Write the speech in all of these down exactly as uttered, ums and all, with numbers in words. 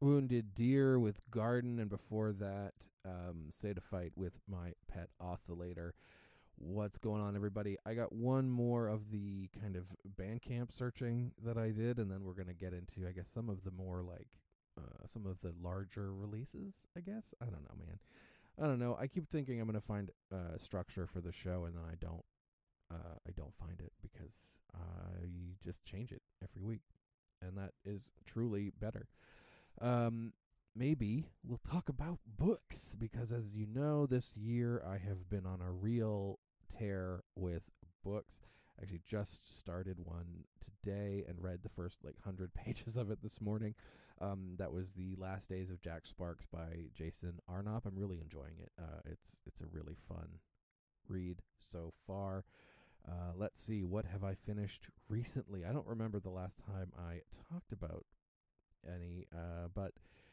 Wounded Deer with Garden, and before that, um, Stay to Fight with My Pet Oscillator. What's going on, everybody? I got one more of the kind of Bandcamp searching that I did, and then we're going to get into, I guess, some of the more, like, uh, some of the larger releases, I guess. I don't know, man. I don't know. I keep thinking I'm going to find uh, structure for the show, and then I don't. Uh, I don't find it because I just change it every week, and that is truly better. Um, maybe we'll talk about books, because as you know, this year I have been on a real tear with books. I actually just started one today and read the first like one hundred pages of it this morning. Um, that was The Last Days of Jack Sparks by Jason Arnott. I'm really enjoying it. Uh, it's it's a really fun read so far. Uh, let's see, what have I finished recently? I don't remember the last time I talked about any, uh, but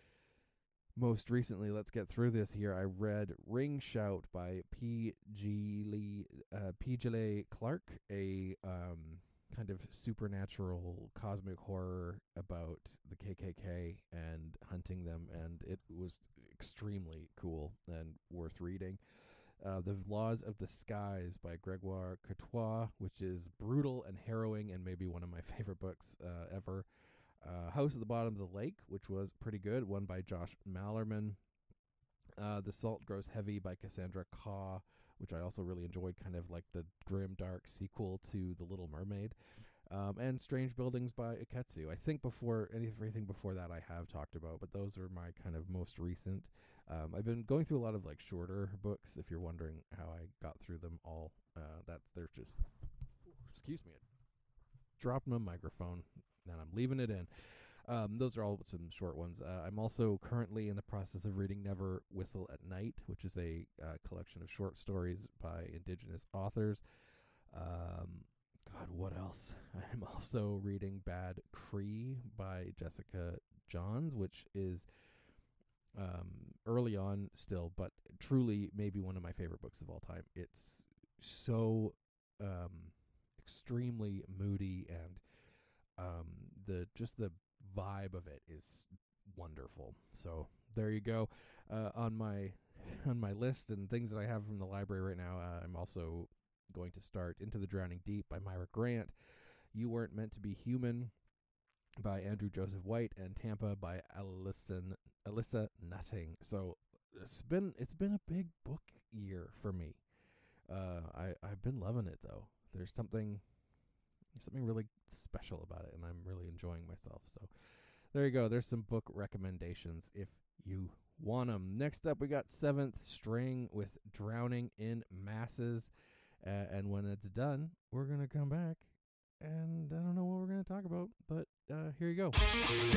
most recently, let's get through this here. I read Ring Shout by P. G. Lee, uh, P. J. Clark, a um, kind of supernatural cosmic horror about the K K K and hunting them, and it was extremely cool and worth reading. Uh, the Laws of the Skies by Gregoire Courtois, which is brutal and harrowing and maybe one of my favorite books uh, ever. Uh, House at the Bottom of the Lake, which was pretty good, one by Josh Mallerman. Uh, the Salt Grows Heavy by Cassandra Khaw, which I also really enjoyed, kind of like the grim, dark sequel to The Little Mermaid. Um, and Strange Buildings by Iketsu. I think before everything before that I have talked about, but those are my kind of most recent. Um, I've been going through a lot of like shorter books. If you're wondering how I got through them all, uh, that's they're just. Excuse me, I dropped my microphone and I'm leaving it in. Um, those are all some short ones. Uh, I'm also currently in the process of reading Never Whistle at Night, which is a uh, collection of short stories by Indigenous authors. Um, God, what else? I'm also reading Bad Cree by Jessica Johns, which is um, early on still, but truly maybe one of my favorite books of all time. It's so um, extremely moody, and um, the just the vibe of it is wonderful. So there you go. Uh, on my on my list and things that I have from the library right now, uh, I'm also going to start Into the Drowning Deep by Myra Grant, You Weren't Meant to Be Human by Andrew Joseph White, and Tampa by Alyssa, Alyssa Nutting. So it's been it's been a big book year for me. Uh, I, I've been loving it, though. There's something there's something really special about it, and I'm really enjoying myself. So there you go. There's some book recommendations if you want them. Next up, we got Seventh String with Drowning in Masses. Uh, and when it's done, we're going to come back, and I don't know what we're going to talk about, but uh, here you go.